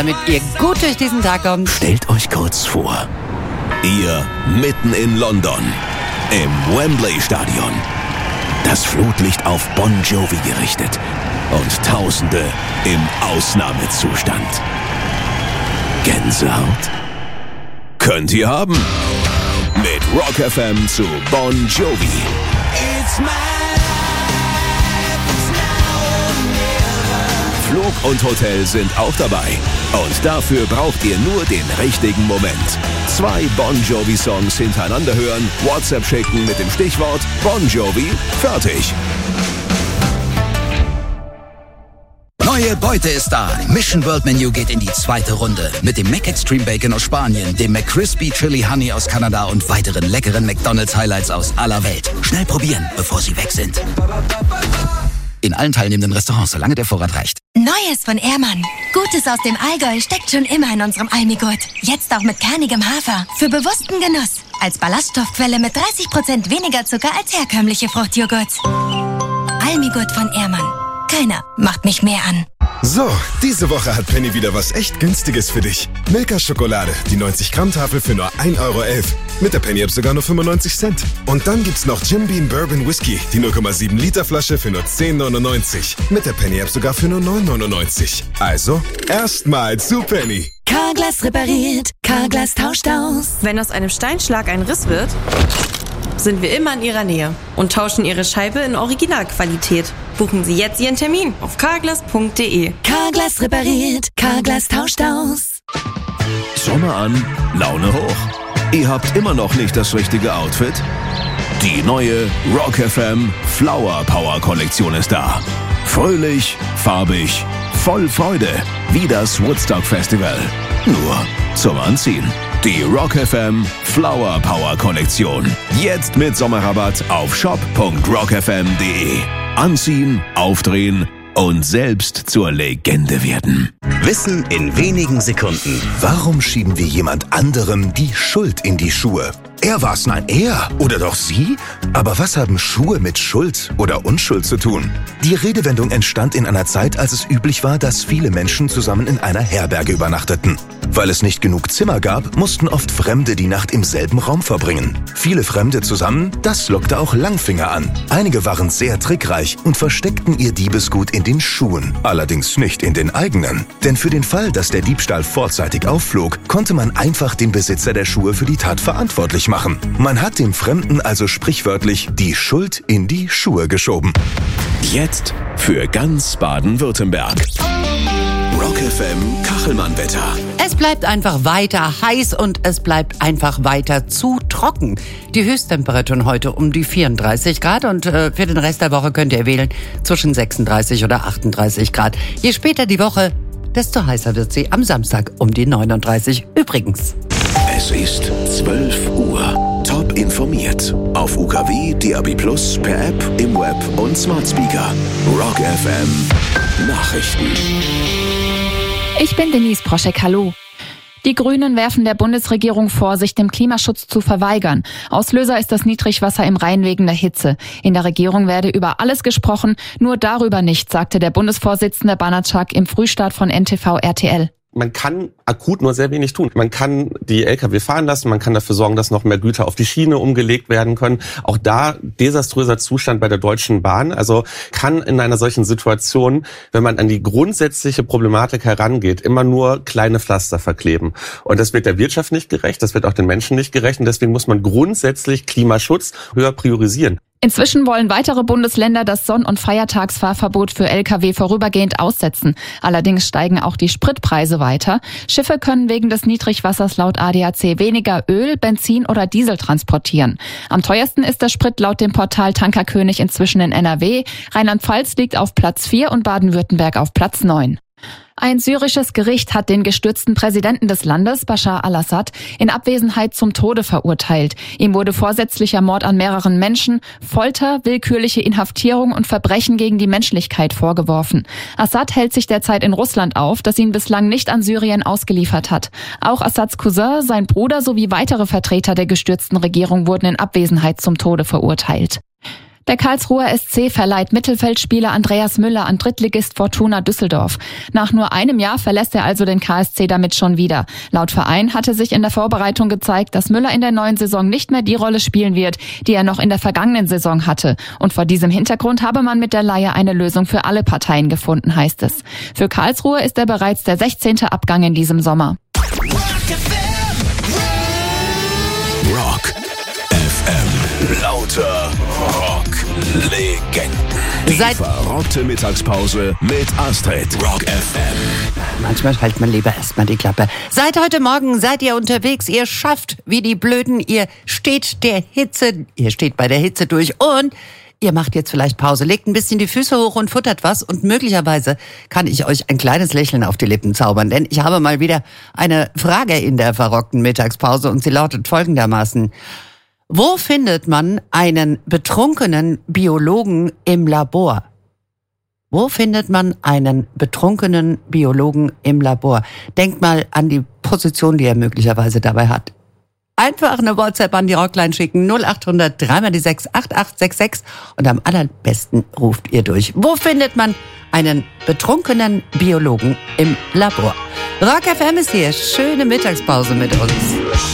damit ihr gut durch diesen Tag kommt. Stellt euch kurz vor, ihr mitten in London, im Wembley-Stadion. Das Flutlicht auf Bon Jovi gerichtet und Tausende im Ausnahmezustand. Gänsehaut? Könnt ihr haben. Mit Rock FM zu Bon Jovi. It's my Flug und Hotel sind auch dabei. Und dafür braucht ihr nur den richtigen Moment. 2 Bon Jovi-Songs hintereinander hören, WhatsApp schicken mit dem Stichwort Bon Jovi, fertig. Neue Beute ist da. Mission World Menu geht in die 2. Runde. Mit dem Mac Extreme Bacon aus Spanien, dem McCrispy Chili Honey aus Kanada und weiteren leckeren McDonald's Highlights aus aller Welt. Schnell probieren, bevor sie weg sind. In allen teilnehmenden Restaurants, solange der Vorrat reicht. Neues von Ehrmann. Gutes aus dem Allgäu steckt schon immer in unserem Almigurt. Jetzt auch mit kernigem Hafer. Für bewussten Genuss. Als Ballaststoffquelle mit 30% weniger Zucker als herkömmliche Fruchtjoghurts. Almigurt von Ehrmann. Keiner macht mich mehr an. So, diese Woche hat Penny wieder was echt Günstiges für dich. Milka Schokolade, die 90-Gramm-Tafel für nur 1,11 €. Mit der Penny-App sogar nur 95 Cent. Und dann gibt's noch Jim Beam Bourbon Whisky, die 0,7 Liter Flasche für nur 10,99. Mit der Penny-App sogar für nur 9,99. Also, erstmal zu Penny. Carglass repariert, Carglass tauscht aus. Wenn aus einem Steinschlag ein Riss wird, sind wir immer in Ihrer Nähe und tauschen Ihre Scheibe in Originalqualität. Buchen Sie jetzt Ihren Termin auf carglass.de. Carglass repariert, Carglass tauscht aus. Sommer an, Laune hoch. Ihr habt immer noch nicht das richtige Outfit? Die neue Rock FM Flower Power Kollektion ist da. Fröhlich, farbig, voll Freude, wie das Woodstock Festival. Nur zum Anziehen. Die Rock FM Flower Power Kollektion. Jetzt mit Sommerrabatt auf shop.rockfm.de. Anziehen, aufdrehen und selbst zur Legende werden. Wissen in wenigen Sekunden. Warum schieben wir jemand anderem die Schuld in die Schuhe? Er war's, nein, er oder doch sie? Aber was haben Schuhe mit Schuld oder Unschuld zu tun? Die Redewendung entstand in einer Zeit, als es üblich war, dass viele Menschen zusammen in einer Herberge übernachteten. Weil es nicht genug Zimmer gab, mussten oft Fremde die Nacht im selben Raum verbringen. Viele Fremde zusammen, das lockte auch Langfinger an. Einige waren sehr trickreich und versteckten ihr Diebesgut in den Schuhen, allerdings nicht in den eigenen. Denn für den Fall, dass der Diebstahl vorzeitig aufflog, konnte man einfach den Besitzer der Schuhe für die Tat verantwortlich machen. Man hat dem Fremden also sprichwörtlich die Schuld in die Schuhe geschoben. Jetzt für ganz Baden-Württemberg. Rock FM Kachelmann-Wetter. Es bleibt einfach weiter heiß und es bleibt einfach weiter zu trocken. Die Höchsttemperaturen heute um die 34 Grad und für den Rest der Woche könnt ihr wählen zwischen 36 oder 38 Grad. Je später die Woche, desto heißer wird sie am Samstag um die 39 übrigens. Es ist 12 Uhr. Top informiert. Auf UKW, DAB+, per App, im Web und Smart Speaker. Rock FM Nachrichten. Ich bin Denise Proschek, hallo. Die Grünen werfen der Bundesregierung vor, sich dem Klimaschutz zu verweigern. Auslöser ist das Niedrigwasser im Rhein wegen der Hitze. In der Regierung werde über alles gesprochen, nur darüber nicht, sagte der Bundesvorsitzende Banatschak im Frühstart von NTV RTL. Man kann akut nur sehr wenig tun. Man kann die Lkw fahren lassen, man kann dafür sorgen, dass noch mehr Güter auf die Schiene umgelegt werden können. Auch da desaströser Zustand bei der Deutschen Bahn. Also kann in einer solchen Situation, wenn man an die grundsätzliche Problematik herangeht, immer nur kleine Pflaster verkleben. Und das wird der Wirtschaft nicht gerecht, das wird auch den Menschen nicht gerecht. Und deswegen muss man grundsätzlich Klimaschutz höher priorisieren. Inzwischen wollen weitere Bundesländer das Sonn- und Feiertagsfahrverbot für Lkw vorübergehend aussetzen. Allerdings steigen auch die Spritpreise weiter. Schiffe können wegen des Niedrigwassers laut ADAC weniger Öl, Benzin oder Diesel transportieren. Am teuersten ist der Sprit laut dem Portal Tankerkönig inzwischen in NRW. Rheinland-Pfalz liegt auf Platz 4 und Baden-Württemberg auf Platz 9. Ein syrisches Gericht hat den gestürzten Präsidenten des Landes, Bashar al-Assad, in Abwesenheit zum Tode verurteilt. Ihm wurde vorsätzlicher Mord an mehreren Menschen, Folter, willkürliche Inhaftierung und Verbrechen gegen die Menschlichkeit vorgeworfen. Assad hält sich derzeit in Russland auf, das ihn bislang nicht an Syrien ausgeliefert hat. Auch Assads Cousin, sein Bruder sowie weitere Vertreter der gestürzten Regierung wurden in Abwesenheit zum Tode verurteilt. Der Karlsruher SC verleiht Mittelfeldspieler Andreas Müller an Drittligist Fortuna Düsseldorf. Nach nur einem Jahr verlässt er also den KSC damit schon wieder. Laut Verein hatte sich in der Vorbereitung gezeigt, dass Müller in der neuen Saison nicht mehr die Rolle spielen wird, die er noch in der vergangenen Saison hatte. Und vor diesem Hintergrund habe man mit der Leihe eine Lösung für alle Parteien gefunden, heißt es. Für Karlsruhe ist er bereits der 16. Abgang in diesem Sommer. Rock FM. Lauter Rock-Legenden. Die verrockte Mittagspause mit Astrid. Rock FM. Manchmal hält man lieber erstmal die Klappe. Seit heute Morgen seid ihr unterwegs. Ihr schafft wie die Blöden. Ihr steht bei der Hitze durch und ihr macht jetzt vielleicht Pause, legt ein bisschen die Füße hoch und futtert was und möglicherweise kann ich euch ein kleines Lächeln auf die Lippen zaubern, denn ich habe mal wieder eine Frage in der verrockten Mittagspause und sie lautet folgendermaßen: Wo findet man einen betrunkenen Biologen im Labor? Wo findet man einen betrunkenen Biologen im Labor? Denkt mal an die Position, die er möglicherweise dabei hat. Einfach eine WhatsApp an die Rockline schicken, 0800 3x6 8866 und am allerbesten ruft ihr durch. Wo findet man einen betrunkenen Biologen im Labor? Rock FM ist hier, schöne Mittagspause mit uns.